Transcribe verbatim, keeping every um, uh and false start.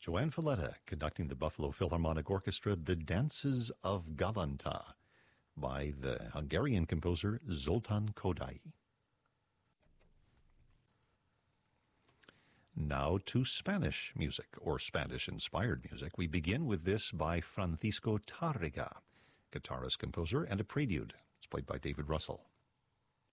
Joanne Falletta conducting the Buffalo Philharmonic Orchestra, The Dances of Galanta, by the Hungarian composer Zoltán Kodály. Now to Spanish music, or Spanish-inspired music. We begin with this by Francisco Tárrega, guitarist, composer, and a prelude. It's played by David Russell.